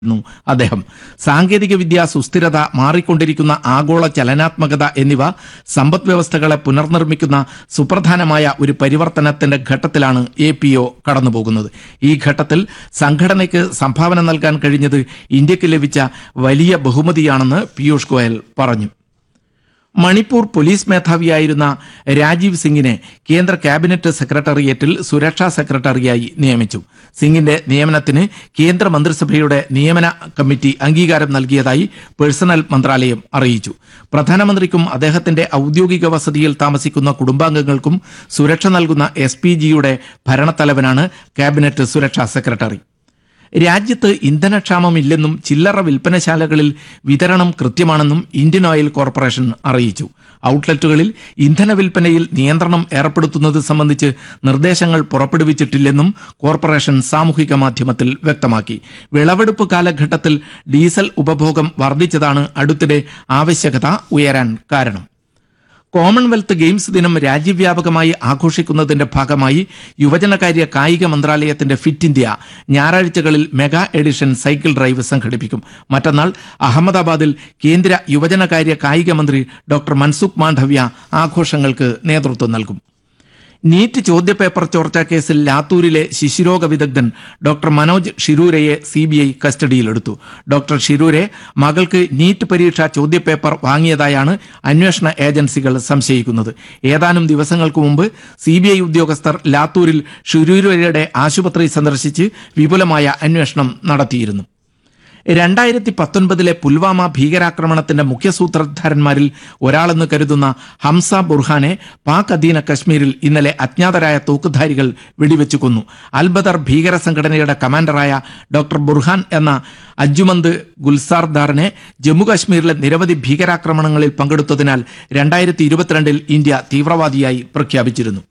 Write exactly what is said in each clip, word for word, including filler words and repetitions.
അദ്ദേഹം സാങ്കേതിക വിദ്യ, സുസ്ഥിരത, മാറിക്കൊണ്ടിരിക്കുന്ന ആഗോള ചലനാത്മകത എന്നിവ സമ്പദ് വ്യവസ്ഥകളെ പുനർനിർമ്മിക്കുന്ന സുപ്രധാനമായ ഒരു പരിവർത്തനത്തിന്റെ ഘട്ടത്തിലാണ് എ പി ഒ കടന്നുപോകുന്നത്. ഈ ഘട്ടത്തിൽ സംഘടനയ്ക്ക് സംഭാവന നൽകാൻ കഴിഞ്ഞത് ഇന്ത്യക്ക് ലഭിച്ച വലിയ ബഹുമതിയാണെന്ന് പീയൂഷ് ഗോയൽ പറഞ്ഞു. മണിപ്പൂർ പോലീസ് മേധാവിയായിരുന്ന രാജീവ് സിംഗിനെ കേന്ദ്ര ക്യാബിനറ്റ് സെക്രട്ടേറിയറ്റിൽ സുരക്ഷാ സെക്രട്ടറിയായി നിയമിച്ചു. സിംഗിന്റെ നിയമനത്തിന് കേന്ദ്ര മന്ത്രിസഭയുടെ നിയമന കമ്മിറ്റി അംഗീകാരം നൽകിയതായി പേഴ്സണൽ മന്ത്രാലയം അറിയിച്ചു. പ്രധാനമന്ത്രിക്കും അദ്ദേഹത്തിന്റെ ഔദ്യോഗിക വസതിയിൽ താമസിക്കുന്ന കുടുംബാംഗങ്ങൾക്കും സുരക്ഷ നൽകുന്ന എസ് പി ജിയുടെ ഭരണത്തലവനാണ് ക്യാബിനറ്റ് സുരക്ഷാ സെക്രട്ടറി. രാജ്യത്ത് ഇന്ധനക്ഷാമമില്ലെന്നും ചില്ലറ വിൽപ്പനശാലകളിൽ വിതരണം കൃത്യമാണെന്നും ഇന്ത്യൻ ഓയിൽ കോർപ്പറേഷൻ അറിയിച്ചു. ഔട്ട്ലെറ്റുകളിൽ ഇന്ധന വിൽപ്പനയിൽ നിയന്ത്രണം ഏർപ്പെടുത്തുന്നത് സംബന്ധിച്ച് നിർദ്ദേശങ്ങൾ പുറപ്പെടുവിച്ചിട്ടില്ലെന്നും കോർപ്പറേഷൻ സാമൂഹിക മാധ്യമത്തിൽ വ്യക്തമാക്കി. വിളവെടുപ്പ് കാലഘട്ടത്തിൽ ഡീസൽ ഉപഭോഗം വർദ്ധിച്ചതാണ് അടുത്തിടെ ആവശ്യകത ഉയരാൻ കാരണം. കോമൺവെൽത്ത് ഗെയിംസ് ദിനം രാജ്യവ്യാപകമായി ആഘോഷിക്കുന്നതിന്റെ ഭാഗമായി യുവജനകാര്യ കായിക മന്ത്രാലയത്തിന്റെ ഫിറ്റ് ഇന്ത്യ ഞായറാഴ്ചകളിൽ മെഗാ എഡിഷൻ സൈക്കിൾ ഡ്രൈവ് സംഘടിപ്പിക്കും. മറ്റന്നാൾ അഹമ്മദാബാദിൽ കേന്ദ്ര യുവജനകാര്യ കായിക മന്ത്രി ഡോക്ടർ മൻസുഖ് മാണ്ഡവ്യ ആഘോഷങ്ങൾക്ക് നേതൃത്വം നൽകും. നീറ്റ് ചോദ്യപേപ്പർ ചോർച്ചാ കേസിൽ ലാത്തൂരിലെ ശിശുരോഗ വിദഗ്ധൻ doctor Manoj ഷിരൂരയെ C B I കസ്റ്റഡിയിലെടുത്തു. ഡോക്ടർ ഷിരൂരെ മകൾക്ക് നീറ്റ് പരീക്ഷാ ചോദ്യപേപ്പർ വാങ്ങിയതായാണ് അന്വേഷണ ഏജൻസികൾ സംശയിക്കുന്നത്. ഏതാനും ദിവസങ്ങൾക്ക് മുമ്പ് സി ബി ഐ ഉദ്യോഗസ്ഥർ ലാത്തൂരിൽ ഷിരൂരയുടെ ആശുപത്രി സന്ദർശിച്ച് വിപുലമായ അന്വേഷണം നടത്തിയിരുന്നു. രണ്ടായിരത്തി പത്തൊൻപതിലെ പുൽവാമ ഭീകരാക്രമണത്തിന്റെ മുഖ്യസൂത്രധാരന്മാരിൽ ഒരാളെന്ന് കരുതുന്ന ഹംസ ബുർഹാനെ പാക് അധീന കശ്മീരിൽ ഇന്നലെ അജ്ഞാതരായ തോക്കുധാരികൾ വെടിവെച്ചു കൊന്നു. അൽബദർ ഭീകര സംഘടനയുടെ കമാൻഡറായ ഡോക്ടർ ബുർഹാൻ എന്ന അജ്ജുമന്ത് ഗുൽസാർദാറിനെ ജമ്മുകാശ്മീരിലെ നിരവധി ഭീകരാക്രമണങ്ങളിൽ പങ്കെടുത്തതിനാൽ രണ്ടായിരത്തി ഇരുപത്തിരണ്ടിൽ ഇന്ത്യ തീവ്രവാദിയായി പ്രഖ്യാപിച്ചിരുന്നു.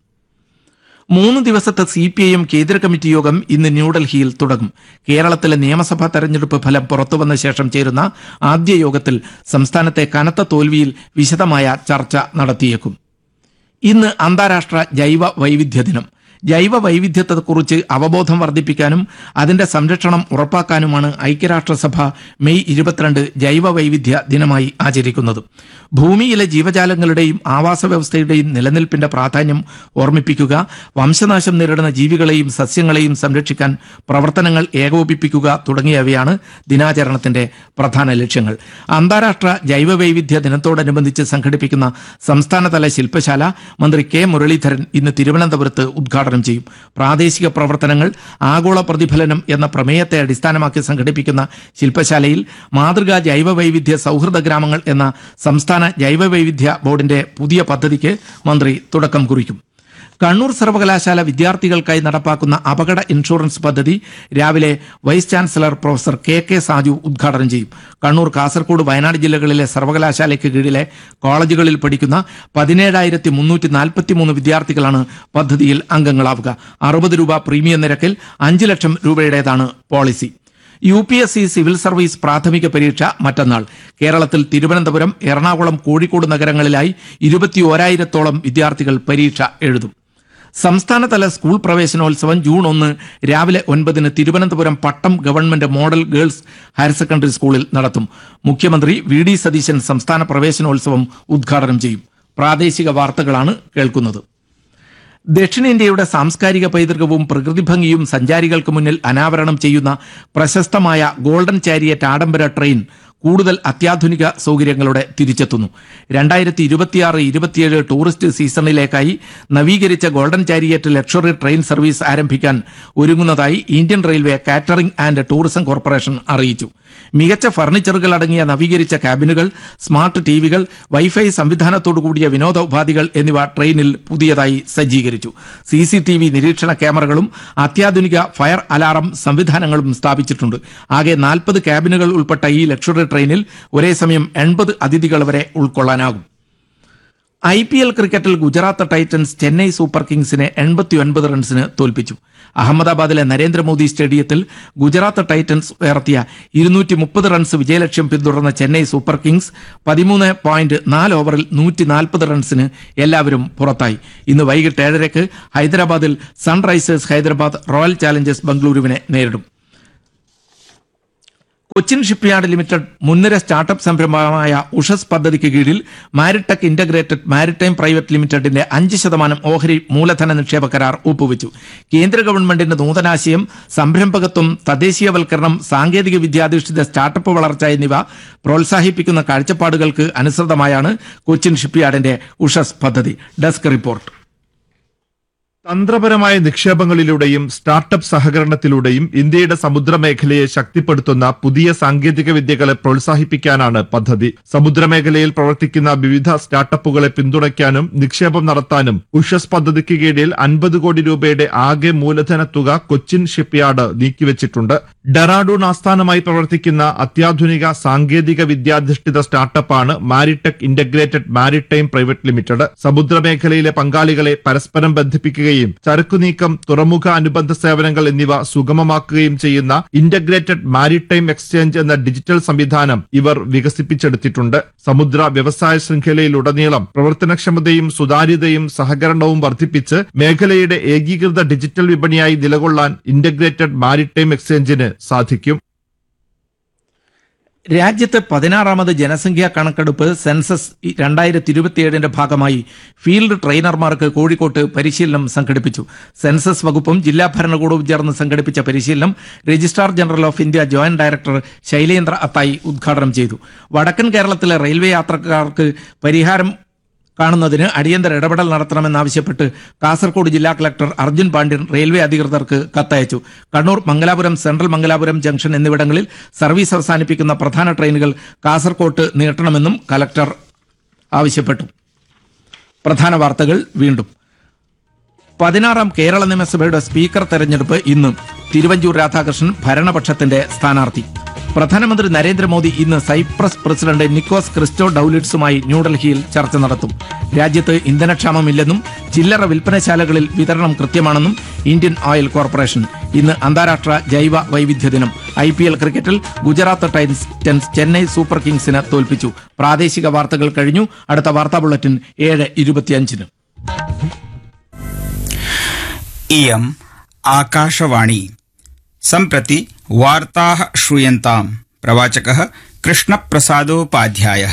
മൂന്ന് ദിവസത്തെ സി പി ഐ എം കേന്ദ്ര കമ്മിറ്റി യോഗം ഇന്ന് ന്യൂഡൽഹിയിൽ തുടങ്ങും. കേരളത്തിലെ നിയമസഭാ തെരഞ്ഞെടുപ്പ് ഫലം പുറത്തുവന്ന ശേഷം ചേരുന്ന ആദ്യ യോഗത്തിൽ സംസ്ഥാനത്തെ കനത്ത തോൽവിയിൽ വിശദമായ ചർച്ച നടത്തിയേക്കും. ഇന്ന് അന്താരാഷ്ട്ര ജൈവ വൈവിധ്യ ദിനം. ജൈവ വൈവിധ്യത്തെക്കുറിച്ച് അവബോധം വർദ്ധിപ്പിക്കാനും അതിന്റെ സംരക്ഷണം ഉറപ്പാക്കാനുമാണ് ഐക്യരാഷ്ട്രസഭ മെയ് ഇരുപത്തിരണ്ട് ജൈവ വൈവിധ്യ ദിനമായി ആചരിക്കുന്നത്. ഭൂമിയിലെ ജീവജാലങ്ങളുടെയും ആവാസ വ്യവസ്ഥയുടെയും നിലനിൽപ്പിന്റെ പ്രാധാന്യം ഓർമ്മിപ്പിക്കുക, വംശനാശം നേരിടുന്ന ജീവികളെയും സസ്യങ്ങളെയും സംരക്ഷിക്കാൻ പ്രവർത്തനങ്ങൾ ഏകോപിപ്പിക്കുക തുടങ്ങിയവയാണ് ദിനാചരണത്തിന്റെ പ്രധാന ലക്ഷ്യങ്ങൾ. അന്താരാഷ്ട്ര ജൈവ വൈവിധ്യ ദിനത്തോടനുബന്ധിച്ച് സംഘടിപ്പിക്കുന്ന സംസ്ഥാനതല ശില്പശാല മന്ത്രി കെ മുരളീധരൻ ഇന്ന് തിരുവനന്തപുരത്ത് ഉദ്ഘാടനം ചെയ്യും. പ്രാദേശിക പ്രവർത്തനങ്ങൾ ആഗോള പ്രതിഫലനം എന്ന പ്രമേയത്തെ അടിസ്ഥാനമാക്കി സംഘടിപ്പിക്കുന്ന ശില്പശാലയിൽ മാതൃകാ ജൈവ വൈവിധ്യ സൗഹൃദ ഗ്രാമങ്ങൾ എന്ന സംസ്ഥാന ജൈവ വൈവിധ്യ ബോർഡിന്റെ പുതിയ പദ്ധതിക്ക് മന്ത്രി തുടക്കം കുറിക്കും. കണ്ണൂർ സർവകലാശാല വിദ്യാർത്ഥികൾക്കായി നടപ്പാക്കുന്ന അപകട ഇൻഷുറൻസ് പദ്ധതി രാവിലെ vice chancellor professor K K Saju ഉദ്ഘാടനം ചെയ്യും. കണ്ണൂർ, കാസർഗോഡ്, വയനാട് ജില്ലകളിലെ സർവകലാശാലയ്ക്ക് കീഴിലെ കോളേജുകളിൽ പഠിക്കുന്ന പതിനേഴായിരത്തി മുന്നൂറ്റി നാൽപ്പത്തി മൂന്ന് വിദ്യാർത്ഥികളാണ് പദ്ധതിയിൽ അംഗങ്ങളാവുക. അറുപത് രൂപ പ്രീമിയം നിരക്കിൽ അഞ്ച് ലക്ഷം രൂപയുടേതാണ് policy. U P S C civil service പ്രാഥമിക പരീക്ഷ മറ്റന്നാൾ. കേരളത്തിൽ തിരുവനന്തപുരം, എറണാകുളം, കോഴിക്കോട് നഗരങ്ങളിലായി ഇരുപത്തി ഓരായിരത്തോളം വിദ്യാർത്ഥികൾ പരീക്ഷ എഴുതും. സംസ്ഥാനതല സ്കൂൾ പ്രവേശനോത്സവം ജൂൺ ഒന്ന് രാവിലെ ഒൻപതിന് തിരുവനന്തപുരം പട്ടം government model girls higher secondary സ്കൂളിൽ നടത്തും. മുഖ്യമന്ത്രി വി ഡി സതീശൻ സംസ്ഥാന പ്രവേശനോത്സവം ഉദ്ഘാടനം ചെയ്യും. പ്രാദേശിക വാർത്തകളാണ് കേൾക്കുന്നത്. ദക്ഷിണേന്ത്യയുടെ സാംസ്കാരിക പൈതൃകവും പ്രകൃതി ഭംഗിയും സഞ്ചാരികൾക്ക് മുന്നിൽ അനാവരണം ചെയ്യുന്ന പ്രശസ്തമായ ഗോൾഡൻ ചാരിയറ്റ് ആഡംബര ട്രെയിൻ കൂടുതൽ അത്യാധുനിക സൗകര്യങ്ങളോടെ തിരിച്ചെത്തുന്നു. രണ്ടായിരത്തി ഇരുപത്തിയാറ് ഇരുപത്തിയേഴ് ടൂറിസ്റ്റ് സീസണിലേക്കായി നവീകരിച്ച golden chariot luxury train service ആരംഭിക്കാൻ ഒരുങ്ങുന്നതായി Indian railway catering and tourism corporation അറിയിച്ചു. മികച്ച ഫർണിച്ചറുകൾ അടങ്ങിയ നവീകരിച്ച ക്യാബിനുകൾ, സ്മാർട്ട് ടി വികൾ, വൈഫൈ സംവിധാനത്തോടുകൂടിയ വിനോദ ഉപാധികൾ എന്നിവ ട്രെയിനിൽ പുതിയതായി സജ്ജീകരിച്ചു. സി സി ടി വി നിരീക്ഷണ ക്യാമറകളും അത്യാധുനിക ഫയർ അലാറം സംവിധാനങ്ങളും സ്ഥാപിച്ചിട്ടുണ്ട്. ആകെ നാൽപ്പത് ക്യാബിനുകൾ ഉൾപ്പെട്ട ഈ ലക്ഷറി ട്രെയിനിൽ ഒരേ സമയം എൺപത് അതിഥികൾ വരെ ഉൾക്കൊള്ളാനാകും. ഐ പി എൽ ക്രിക്കറ്റിൽ ഗുജറാത്ത് ടൈറ്റൻസ് ചെന്നൈ സൂപ്പർ കിങ്സിനെ എൺപത്തി ഒൻപത് റൺസിന് തോൽപ്പിച്ചു. അഹമ്മദാബാദിലെ നരേന്ദ്രമോദി സ്റ്റേഡിയത്തിൽ ഗുജറാത്ത് ടൈറ്റൻസ് ഉയർത്തിയ ഇരുന്നൂറ്റി മുപ്പത് റൺസ് വിജയലക്ഷ്യം പിന്തുടർന്ന ചെന്നൈ സൂപ്പർ കിങ്സ് പതിമൂന്ന് പോയിന്റ് നാല് ഓവറിൽ നൂറ്റി നാൽപ്പത് റൺസിന് എല്ലാവരും പുറത്തായി. ഇന്ന് വൈകിട്ട് ഏഴരയ്ക്ക് ഹൈദരാബാദിൽ സൺറൈസേഴ്സ് ഹൈദരാബാദ് റോയൽ ചാലഞ്ചേഴ്സ് ബംഗളൂരുവിനെ നേരിടും. കൊച്ചിൻ ഷിപ്പ്യാർഡ് ലിമിറ്റഡ് മുൻനിര സ്റ്റാർട്ടപ്പ് സംരംഭമായ ഉഷസ് പദ്ധതിക്ക് കീഴിൽ മാരിടെക് ഇന്റഗ്രേറ്റഡ് മാരിടൈം പ്രൈവറ്റ് ലിമിറ്റഡിന്റെ അഞ്ച് ശതമാനം ഓഹരി മൂലധന നിക്ഷേപ കരാർ ഒപ്പുവെച്ചു. കേന്ദ്ര ഗവൺമെന്റിന്റെ നൂതനാശയം, സംരംഭകത്വം, തദ്ദേശീയവൽക്കരണം, സാങ്കേതിക വിദ്യാധിഷ്ഠിത സ്റ്റാർട്ടപ്പ് വളർച്ച എന്നിവ പ്രോത്സാഹിപ്പിക്കുന്ന കാഴ്ചപ്പാടുകൾക്ക് അനുസൃതമായാണ് കൊച്ചിൻ ഷിപ്പ്യാർഡിന്റെ ഉഷസ് പദ്ധതി. Desk report. തന്ത്രപരമായ നിക്ഷേപങ്ങളിലൂടെയും സ്റ്റാർട്ടപ്പ് സഹകരണത്തിലൂടെയും ഇന്ത്യയുടെ സമുദ്രമേഖലയെ ശക്തിപ്പെടുത്തുന്ന പുതിയ സാങ്കേതിക വിദ്യകളെ പ്രോത്സാഹിപ്പിക്കാനാണ് പദ്ധതി. സമുദ്രമേഖലയിൽ പ്രവർത്തിക്കുന്ന വിവിധ സ്റ്റാർട്ടപ്പുകളെ പിന്തുണയ്ക്കാനും നിക്ഷേപം നടത്താനും ഉഷസ് പദ്ധതിക്ക് കീഴിൽ അൻപത് കോടി രൂപയുടെ ആകെ മൂലധന തുക കൊച്ചിൻ ഷിപ്പ്യാർഡ് നീക്കിവച്ചിട്ടുണ്ട്. ഡെറാഡൂൺ ആസ്ഥാനമായി പ്രവർത്തിക്കുന്ന അത്യാധുനിക സാങ്കേതിക വിദ്യാധിഷ്ഠിത സ്റ്റാർട്ടപ്പാണ് Maritech integrated maritime private limited. സമുദ്രമേഖലയിലെ പങ്കാളികളെ പരസ്പരം ബന്ധിപ്പിക്കുകയും ചരക്കുനീക്കം, തുറമുഖ അനുബന്ധ സേവനങ്ങൾ എന്നിവ സുഗമമാക്കുകയും ചെയ്യുന്ന ഇന്റഗ്രേറ്റഡ് മാരിടൈം എക്സ്ചേഞ്ച് എന്ന ഡിജിറ്റൽ സംവിധാനം ഇവർ വികസിപ്പിച്ചെടുത്തിട്ടുണ്ട്. സമുദ്ര വ്യവസായ ശൃംഖലയിലുടനീളം പ്രവർത്തനക്ഷമതയും സുതാര്യതയും സഹകരണവും വർദ്ധിപ്പിച്ച് മേഖലയുടെ ഏകീകൃത ഡിജിറ്റൽ വിപണിയായി നിലകൊള്ളാൻ ഇന്റഗ്രേറ്റഡ് മാരിടൈം എക്സ്ചേഞ്ചിന് സാധിക്കും. രാജ്യത്ത് പതിനാറാമത് ജനസംഖ്യാ കണക്കെടുപ്പ് സെൻസസ് രണ്ടായിരത്തി ഇരുപത്തിയേഴിന്റെ ഭാഗമായി ഫീൽഡ് ട്രെയിനർമാർക്ക് കോഴിക്കോട്ട് പരിശീലനം സംഘടിപ്പിച്ചു. സെൻസസ് വകുപ്പും ജില്ലാ ഭരണകൂടവും ചേർന്ന് സംഘടിപ്പിച്ച പരിശീലനം registrar general of India joint director Shailendra അത്തായി ഉദ്ഘാടനം ചെയ്തു. വടക്കൻ കേരളത്തിലെ റെയിൽവേ യാത്രക്കാർക്ക് പരിഹാരം കാണുന്നതിന് അടിയന്തര ഇടപെടൽ നടത്തണമെന്നാവശ്യപ്പെട്ട് കാസർഗോഡ് ജില്ലാ കളക്ടർ അർജുൻ പാണ്ഡ്യൻ റെയിൽവേ അധികൃതർക്ക് കത്തയച്ചു. കണ്ണൂർ, മംഗലാപുരം, സെൻട്രൽ മംഗലാപുരം ജംഗ്ഷൻ എന്നിവിടങ്ങളിൽ സർവീസ് അവസാനിപ്പിക്കുന്ന പ്രധാന ട്രെയിനുകൾ കാസർകോട്ട് നീട്ടണമെന്നും കലക്ടർ ആവശ്യപ്പെട്ടു. പ്രധാന വാർത്തകൾ വീണ്ടും. പതിനാറാം കേരള നിയമസഭയുടെ സ്പീക്കർ തെരഞ്ഞെടുപ്പ് ഇന്ന്. തിരുവഞ്ചൂർ രാധാകൃഷ്ണൻ ഭരണപക്ഷത്തിന്റെ സ്ഥാനാർത്ഥി. പ്രധാനമന്ത്രി നരേന്ദ്രമോദി ഇന്ന് സൈപ്രസ് പ്രസിഡന്റ് നിക്കോസ് ക്രിസ്റ്റോ ഡൌലിഡ്സുമായി ന്യൂഡൽഹിയിൽ ചർച്ച നടത്തും. രാജ്യത്ത് ഇന്ധനക്ഷാമമില്ലെന്നും ചില്ലറ വിൽപ്പനശാലകളിൽ വിതരണം കൃത്യമാണെന്നും ഇന്ത്യൻ ഓയിൽ കോർപ്പറേഷൻ. ഇന്ന് അന്താരാഷ്ട്ര ജൈവ വൈവിധ്യ ദിനം. ഐ പി എൽ ക്രിക്കറ്റിൽ ഗുജറാത്ത് ടൈറ്റൻസ് ചെന്നൈ സൂപ്പർ കിങ്സിന് തോൽപ്പിച്ചു. പ്രാദേശിക വാർത്തകൾ കഴിഞ്ഞു. അടുത്ത വാർത്താ ബുള്ളറ്റിൻ ഏഴ് ഇരുപത്തിയഞ്ചിന്. इयम् आकाशवाणी सम्प्रति वार्ताः श्रूयन्ताम्. प्रवाचकः कृष्णप्रसादोपाध्यायः.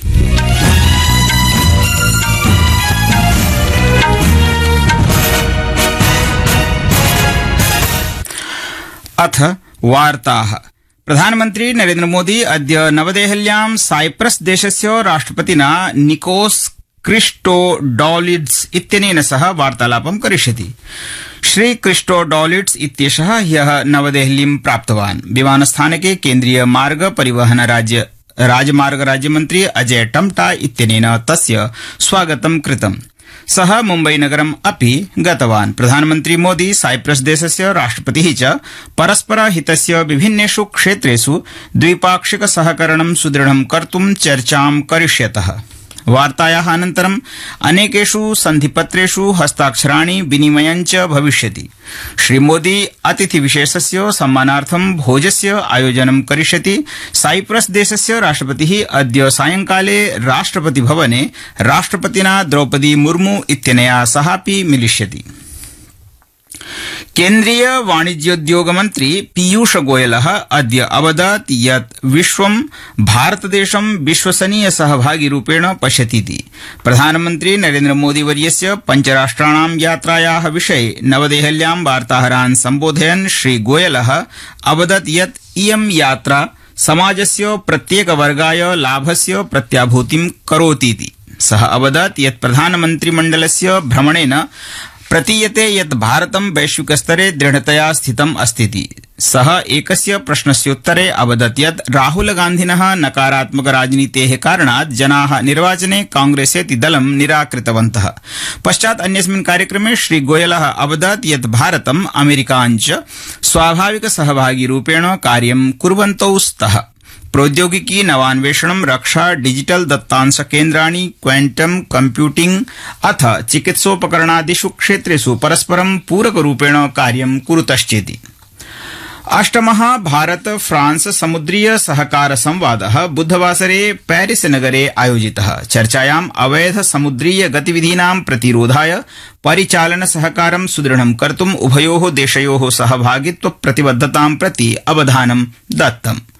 अथ वार्ताः. प्रधानमन्त्री नरेन्द्र मोदी अद्य नवदेहल्यां साइप्रस देशस्य राष्ट्रपतिना निकोस क्रिस्टोडौलिड्स इत्यनेन सह वार्तालापं करिष्यति. श्री क्रिस्टोडौलिड्स इत्येषः ह्यः नवदेहलीं प्राप्तवान्. विमानस्थानके केन्द्रीय मार्ग परिवहन राज्य राजमार्ग राज्यमन्त्री अजय टम्टा इत्यनेन तस्य स्वागतं कृतम्. सः मुम्बईनगरम् अपि गतवान्. प्रधानमन्त्री मोदी साइप्रस देशस्य राष्ट्रपतिः च परस्परहितस्य विभिन्नेषु क्षेत्रेषु द्विपाक्षिक सहकरणं सुदृढं कर्तुं चर्चां करिष्यतः. वार्तायाः अनन्तरम् अनेकेषु सन्धिपत्रेषु हस्ताक्षराणि विनिमयञ्च भविष्यति. श्रीमोदी अतिथिविशेषस्य सम्मानार्थं भोजस्य आयोजनं करिष्यति. साइप्रस देशस्य राष्ट्रपतिः अद्य सायंकाले राष्ट्रपतिभवने राष्ट्रपतिना द्रौपदी मुर्मू इत्यनया सहापि मिलिष्यति. केन्द्रीय वाणिज्योद्योग मन्त्री पीयूष गोयलः अद्य अवदत् यत् विश्वं भारतदेशं विश्वसनीय सहभागिरूपेण पश्यतीति. प्रधानमन्त्री नरेन्द्र मोदी वर्यस्य पञ्चराष्ट्राणां यात्रायाः विषये नवदेहल्यां वार्ताहरान् सम्बोधयन् श्री गोयलः अवदत् यत् इयं यात्रा समाजस्य प्रत्येकवर्गाय लाभस्य प्रत्याभूतिं करोतीति. सः अवदत् यत् प्रधानमन्त्रिमण्डलस्य भ्रमणेन प्रतीयते यत् भारतं वैश्विकस्तरे दृढतया स्थितम् अस्तीति. सः एकस्य प्रश्नस्योत्तरे अवदत् यत् राहुल गान्धिनः नकारात्मक राजनीतेः कारणात् जनाः निर्वाचने कांग्रेसेति दलं निराकृतवन्तः. पश्चात् अन्यस्मिन् कार्यक्रमे श्री गोयलः अवदत् यत् भारतम् अमेरिकाञ्च स्वाभाविक सहभागिरूपेण कार्यं कुर्वन्तौ स्तः. प्रौद्योगिकी, नवान्वेषणं, रक्षा, डिजिटल दत्तांश केन्द्राणि, क्वांटम कंप्यूटिंग अथ चिकित्सोपकरणादिषु क्षेत्रेषु परस्परं पूरकरूपेण कार्यं कुरुतश्चेति. अष्टमः भारत फ्रांस समुद्रीय सहकार संवादः बुधवासरे पेरिस नगरे आयोजितः. चर्चायाम् अवैध समुद्रीय गतिविधीनां प्रतिरोधाय परिचालन सहकारं सुदृढं कर्तुम् उभयोः देशयोः सहभागित्व प्रतिबद्धतां प्रति अवधानं दत्तम्.